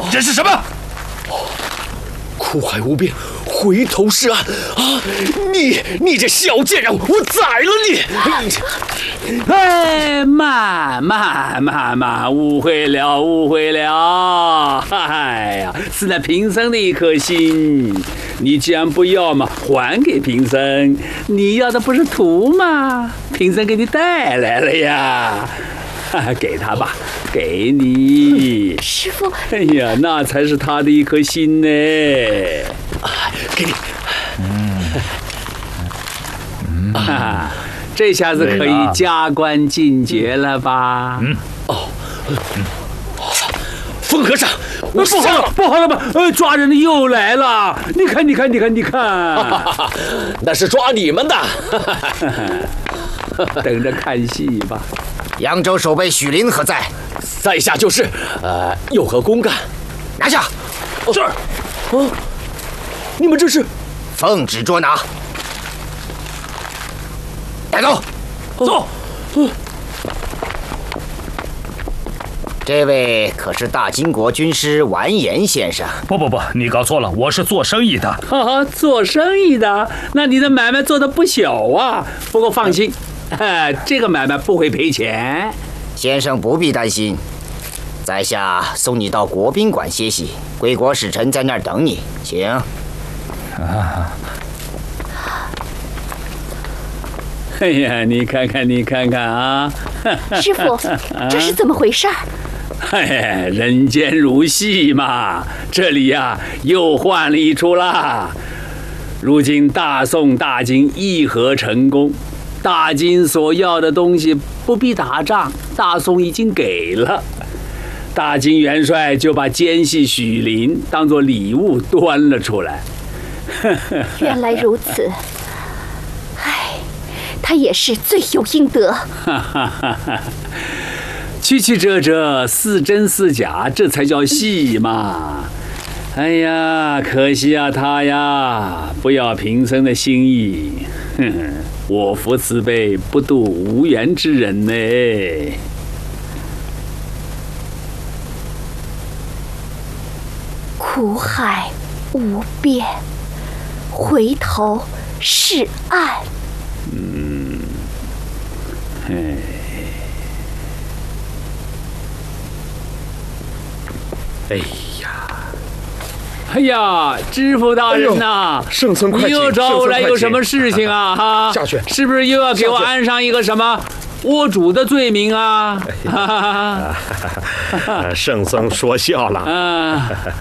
这是什么？ 苦海无边，回头是岸啊！你这小贱人，我宰了你！ 哎，慢，误会了！哎呀，是那贫僧的一颗心，你既然不要嘛，还给贫僧。你要的不是图吗？贫僧给你带来了呀。给他吧，给你。 师父， 哎呀，那才是他的一颗心呢。 给你。 这下子可以加官进爵了吧？ 风和尚，我不好了！抓人的又来了！你看， 那是抓你们的。 等着看戏吧。 扬州守备许林何在？ 在下就是，有何公干？ 拿下！ 是。你们这是？ 奉旨捉拿。带走。 走。 这位可是大金国军师完颜先生？ 不，你搞错了，我是做生意的。 做生意的？那你的买卖做得不小啊。不过放心。这个买卖不会赔钱， 先生不必担心。在下送你到国宾馆歇息，归国使臣在那儿等你，请。 哎呀，你看看啊！ 师父，这是怎么回事？ 哎，人间如戏嘛，这里呀又换了一出啦。如今大宋大金议和成功。大金所要的东西不必打仗，大宋已经给了。大金元帅就把奸细许林当作礼物端了出来。 原来如此，唉，他也是罪有应得。 曲折，似真似假，这才叫戏嘛。哎呀，可惜啊他呀，不要贫僧的心意。我福慈悲，不渡无缘之人呢。 苦海无边，回头是岸。 哎呀，知府大人呐， 圣僧快请！ 你又找我来有什么事情啊？哈， 下去， 是不是又要给我安上一个什么窝主的罪名啊？ 圣僧说笑了。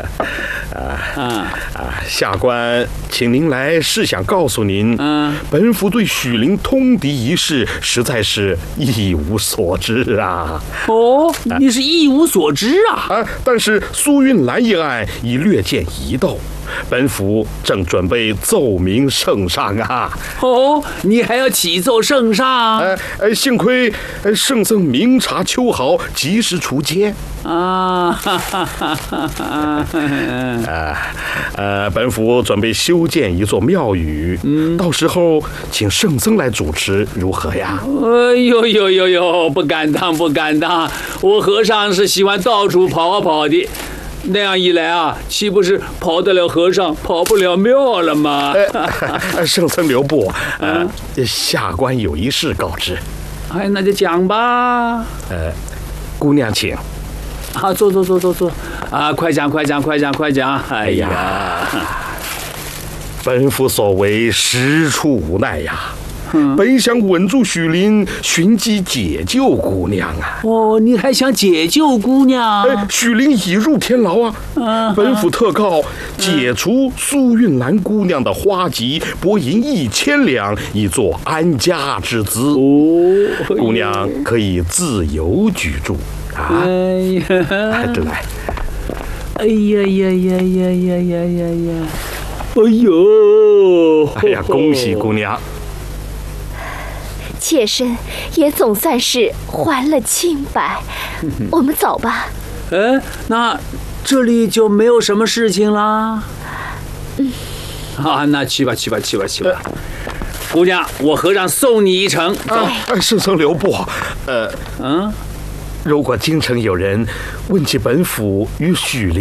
下官请您来是想告诉您，本府对许林通敌一事实在是一无所知啊。 你是一无所知啊？ 但是苏运兰一案已略见一窦，本府正准备奏明圣上啊。 你还要启奏圣上？ 幸亏圣僧明察秋毫，及时除奸。本府准备修建一座庙宇，到时候请圣僧来主持，如何呀？ 呦，不敢当，我和尚是喜欢到处跑的。那样一来啊，岂不是跑得了和尚，跑不了庙了吗？ 圣僧留步，下官有一事告知。 那就讲吧。 姑娘请。 坐啊！快讲！哎呀， 本府所为实出无奈呀。本想稳住许林，寻机解救姑娘啊！ 你还想解救姑娘？ 许林已入天牢啊！本府特告解除苏运兰姑娘的花籍，拨银1000两，以作安家之资。姑娘可以自由居住啊！来！ 哎呀！ 恭喜姑娘！ 妾身也总算是还了清白，我们走吧。 那这里就没有什么事情啦。那去吧。姑娘，我和尚送你一程。 圣僧留步。如果京城有人问起本府与许林